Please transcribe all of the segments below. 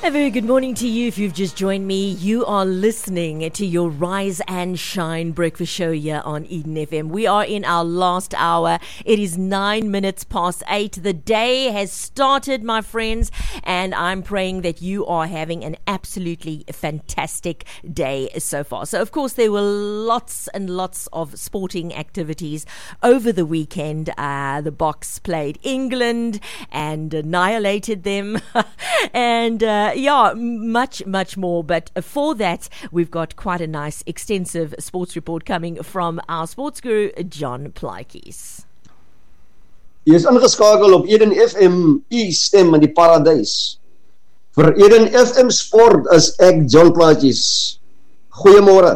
A very good morning to you. If you've just joined me, you are listening to your Rise and Shine breakfast show here on Eden FM. We are in our last hour. It is 9 minutes past 8. The day has started, my friends, and I'm praying that you are having an absolutely fantastic day so far. So, of course, there were lots and lots of sporting activities over the weekend. The Boks played England and annihilated them. And much more. But for that, we've got quite a nice, extensive sports report coming from our sports guru, John Plaatjes. Jy is ingeskakel op Eden FM, u stem in die paradys. Vir Eden FM Sport is ek John Plaatjes. Goeiemôre.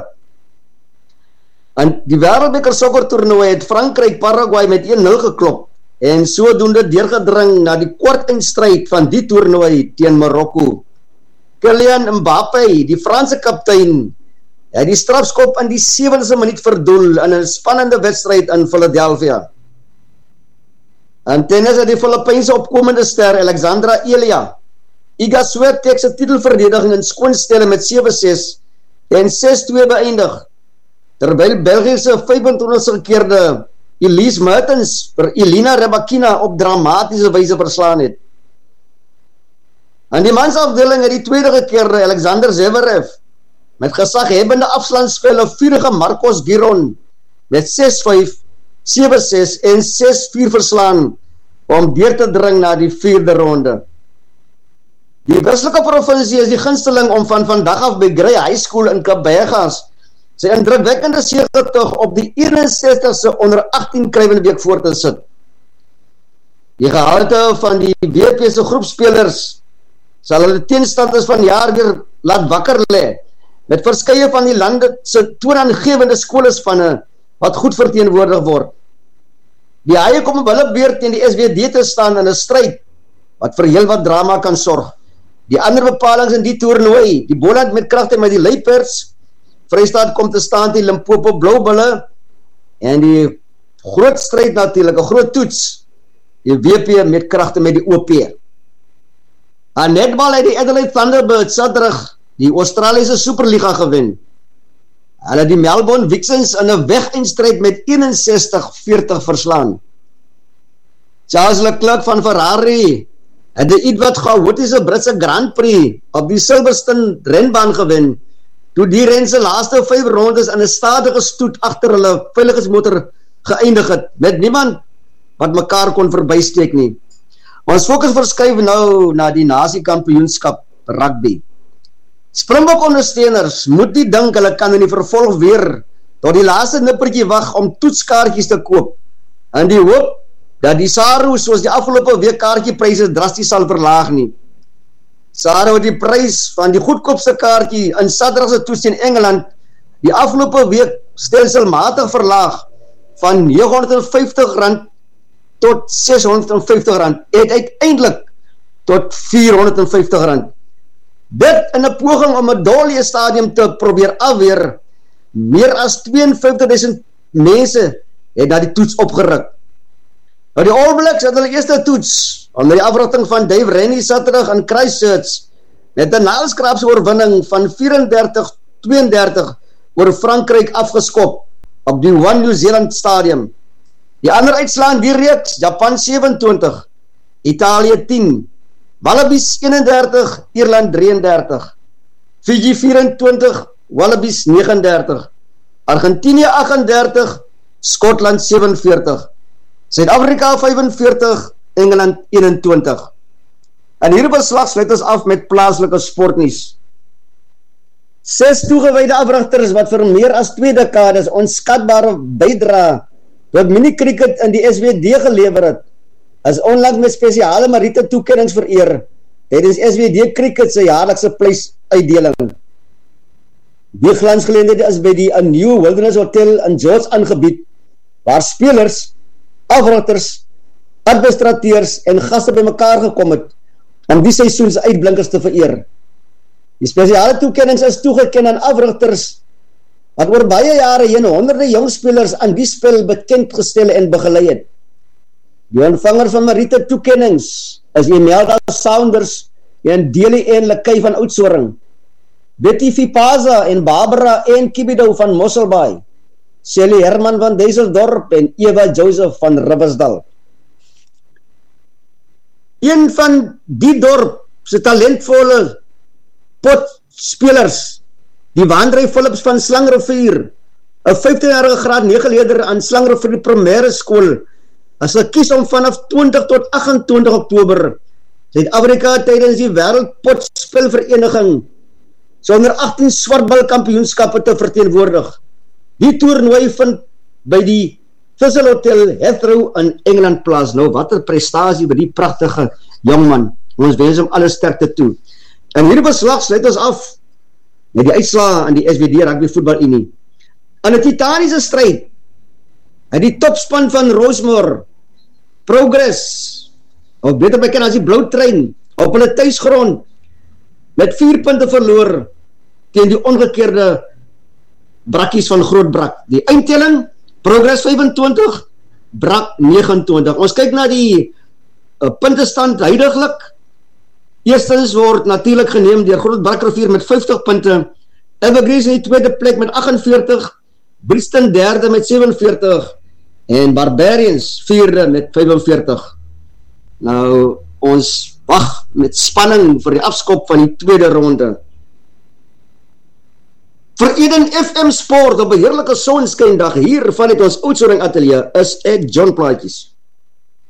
En die Wêreldbeker sokkertoernooi het Frankryk Paraguay met 1-0 geklop en sodoende deurgedring na die kwartfinale van die toernooi teen Marokko. Kylian Mbappé, die Franse kaptein, het die strafskop in die 7de minuut verdoel in 'n spannende wedstryd in Philadelphia. En tennis het die Filipynse opkomende ster Alexandra Iga Swiatek se titelverdediging in skoonstelle met 7-6 en 6-2 beëindig, terwyl Belgiese 25ste keerde Elise Mertens vir Elina Rybakina op dramatiese wyse verslaan het. En die mansafdeling het die tweede gekeerde Alexander Zverev met gesaghebbende afstandsspel vurige Marcos Giron met 6-5, 7-6 en 6-4 verslaan om deur te dring na die 4de ronde. Die Westelike provinsie is die gunsteling om van vandag af by Grey High School in Kabegas sy indrukwekkende seëgetog op die 61ste onder 18 krywende week voor te sit. Die gehalte van die WP se groepspelers sal hulle teenstanders van jaar weer laat wakker lê, met verskeie van die lande se toonaangewende skoolspanne wat goed verteenwoordig word. Die Haie kom op hulle beurt teen die SWD te staan in 'n stryd wat vir heelwat drama kan sorg. Die ander bepalings in die toernooi, die Boland met kragte met die Luiperds, Vrystaat kom te staan teen Limpopo Bloubulle, en die groot stryd natuurlik, 'n groot toets, die WP met kragte met die OP. En netbal het die Adelaide Thunderbirds Saterdag die Australiese Superliga gewen. Hulle het die Melbourne Vixens in 'n wegeinstryd met 61-40 verslaan. Charles Leclerc van Ferrari het die ietwat chaotiese Britse Grand Prix op die Silverstone renbaan gewen, toe die ren se laaste 5 rondes in 'n stadige stoet agter hulle veiligheidsmotor geëindig het, met niemand wat mekaar kon verbysteek nie. Ons fokus verskuif nou na die Nasie-kampioenskap rugby. Springbok ondersteuners moet nie dink hulle kan in die vervolg weer tot die laaste nippertjie wag om toetskaartjies te koop, in die hoop dat die SARU soos die afgelope week kaartjiepryse drasties sal verlaag nie. SARU het die prys van die goedkoopste kaartjie in Saterdag se toets in Engeland die afgelope week stelselmatig verlaag van R950 tot R650 en uiteindelik tot R450. Dit in 'n poging om 'n dooie stadium te probeer afweer. Meer as 52.000 mense het na die toets opgeruk. Nou die All Blacks het hulle eerste toets onder die afrigting van Dave Rennie Saterdag in Christchurch met 'n naalskraapse oorwinning van 34-32 oor Frankryk afgeskop op die One New Zealand Stadium. Die ander uitslaan die reeks, Japan 27, Italië 10, Wallabies 31, Ierland 33, Fiji 24, Wallabies 39, Argentinië 38, Skotland 47, Suid-Afrika 45, Engeland 21. En hier beslag sluit ons af met plaaslike sportnuus. 6 toegewyde afrigters wat vir meer as 2 dekades onskatbare bydrae tot mini-cricket in die SWD gelewer het, is onlangs met spesiale Mariete toekennings vereer tydens SWD Cricket se jaarlikse prysuitdeling. Die glansgeleenthede is by die A New Wilderness Hotel in George aangebied, waar spelers, afrigters, administrateurs en gaste bymekaar gekom het om die seisoen se uitblinkers te vereer. Die spesiale toekennings is toegeken aan afrigters wat oor baie jare heen honderde jong spelers aan die spel bekend gestel en begelei het. Die ontvanger van Mariete toekennings is Imelda Saunders, en Deli en Lekay van Oudtshoorn, Betty Fipaza en Barbara en Kibido van Mosselbaai, Sally Herman van Duiseldorp en Eva Joseph van Riversdal. Een van die dorp se talentvolle potspelers, die Waandrey Phillips van Slangrivier, 'n 15-jarige graad 9 leerder aan Slangrivier Primêre Skool, as hulle kies om vanaf 20 tot 28 Oktober Suid-Afrika tydens die Wêreldpotspelvereniging sonder 18 swartbalkampioenskappe te verteenwoordig. Die toernooi vind by die Thistle Hotel Heathrow in Engeland plaas. Nou, wat 'n prestasie by die pragtige jongman. Ons wens hom alle sterkte toe. En hierdie beslag sluit ons af met die uitslae aan die SBD Rugby Voetbal Unie. In 'n titaniese stryd het die topspan van Rosemore, Progress, of beter bekend as die Blou Trein, op hulle tuisgrond met 4 punte verloor teen die omgekeerde Brakkies van Grootbrak. Die eindtelling, Progress 25, Brak 29. Ons kyk na die puntestand huidiglik. Eerstens word natuurlik geneem deur Grootbrak Rivier met 50 punte, Evergreens in die tweede plek met 48, Brixton derde met 47 en Barbarians vierde met 45. Nou, ons wag met spanning vir die afskop van die tweede ronde. Vir Eden FM Sport op 'n heerlike sonskyndag hier vanuit ons Oudtshoorn ateljee is ek John Plaatjes.